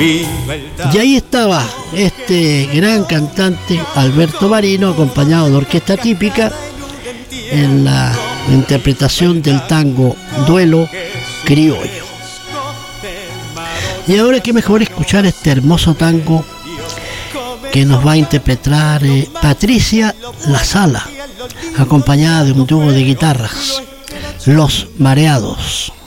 Y ahí estaba este gran cantante Alberto Marino, acompañado de orquesta típica, en la interpretación del tango Duelo Criollo. Y ahora qué mejor escuchar este hermoso tango que nos va a interpretar Patricia La Sala, acompañada de un dúo de guitarras, Los Mareados.